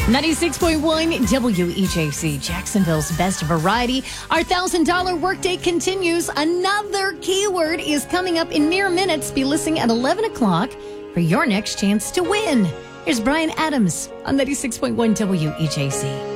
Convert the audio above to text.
96.1 WEJC, Jacksonville's best variety. Our $1,000 workday continues. Another keyword is coming up in mere minutes. Be listening at 11 o'clock for your next chance to win. Here's Brian Adams on 96.1 WEJC.